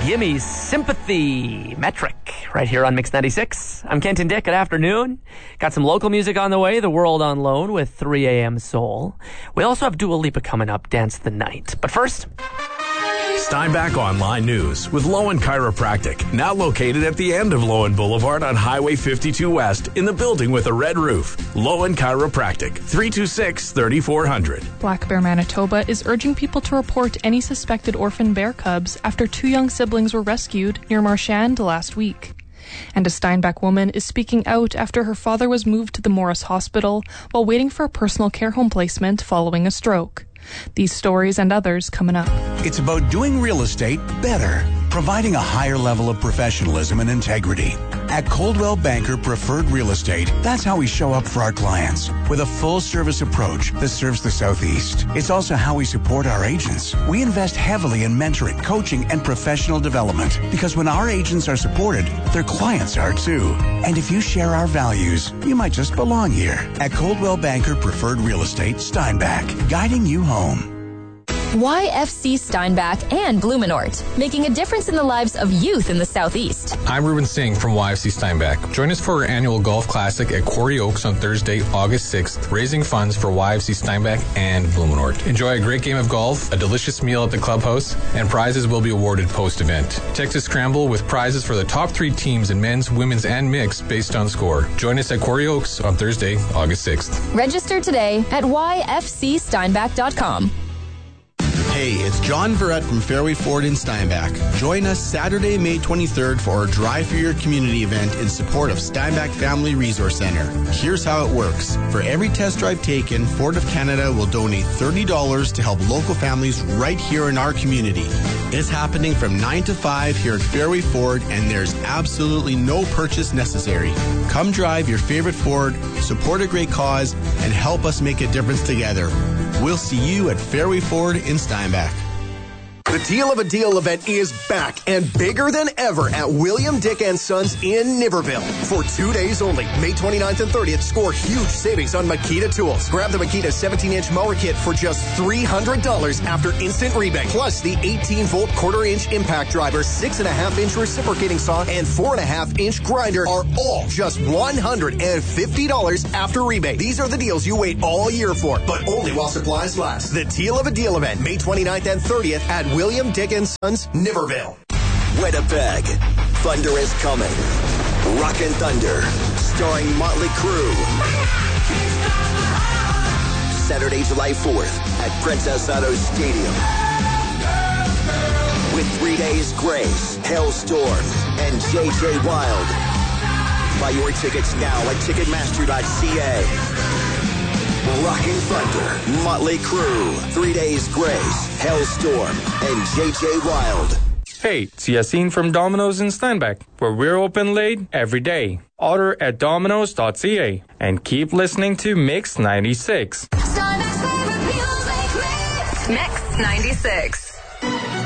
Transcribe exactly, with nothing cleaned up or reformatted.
Gimme Sympathy Metric right here on Mix ninety-six. I'm Kenton Dick. Good afternoon. Got some local music on the way. The World on Loan with three a.m. Soul. We also have Dua Lipa coming up, Dance the Night. But first, Steinbach Online News with Lowen Chiropractic, now located at the end of Lowen Boulevard on Highway fifty-two West in the building with a red roof. Lowen Chiropractic, three two six, three four zero zero. Black Bear Manitoba is urging people to report any suspected orphan bear cubs after two young siblings were rescued near Marchand last week. And a Steinbach woman is speaking out after her father was moved to the Morris Hospital while waiting for a personal care home placement following a stroke. These stories and others coming up. It's about doing real estate better, providing a higher level of professionalism and integrity. At Coldwell Banker Preferred Real Estate, that's how we show up for our clients, with a full-service approach that serves the Southeast. It's also how we support our agents. We invest heavily in mentoring, coaching, and professional development, because when our agents are supported, their clients are too. And if you share our values, you might just belong here. At Coldwell Banker Preferred Real Estate, Steinbach, guiding you home. Y F C Steinbach and Blumenort, making a difference in the lives of youth in the Southeast. I'm Ruben Singh from Y F C Steinbach. Join us for our annual golf classic at Quarry Oaks on Thursday, August sixth, raising funds for Y F C Steinbach and Blumenort. Enjoy a great game of golf, a delicious meal at the clubhouse, and prizes will be awarded post-event. Texas Scramble with prizes for the top three teams in men's, women's, and mixed based on score. Join us at Quarry Oaks on Thursday, August sixth. Register today at y f c steinbach dot com. Hey, it's John Verrett from Fairway Ford in Steinbach. Join us Saturday, May twenty-third for our Drive for Your Community event in support of Steinbach Family Resource Center. Here's how it works. For every test drive taken, Ford of Canada will donate thirty dollars to help local families right here in our community. It's happening from nine to five here at Fairway Ford, and there's absolutely no purchase necessary. Come drive your favorite Ford, support a great cause, and help us make a difference together. We'll see you at Fairway Ford in Steinbach. The Deal of a Deal event is back and bigger than ever at William Dick and Sons in Niverville. For two days only, May twenty-ninth and thirtieth, score huge savings on Makita tools. Grab the Makita seventeen-inch mower kit for just three hundred dollars after instant rebate. Plus the eighteen-volt quarter-inch impact driver, six point five inch reciprocating saw, and four point five inch grinder are all just one hundred fifty dollars after rebate. These are the deals you wait all year for, but only while supplies last. The Deal of a Deal event, May twenty-ninth and thirtieth at William Dick and Sons, Niverville. Winnipeg, Thunder is coming. Rockin' Thunder, starring Motley Crue. Saturday, July fourth at Princess Auto Stadium. With Three Days Grace, Hailstorm, and J J Wild. Buy your tickets now at ticketmaster dot c a. Rockin' Thunder, Motley Crue, Three Days Grace, Hailstorm, and J J Wild. Hey, it's Yassine from Domino's in Steinbach, where we're open late every day. Order at domino's dot c a and keep listening to Mix ninety-six. Mix ninety-six.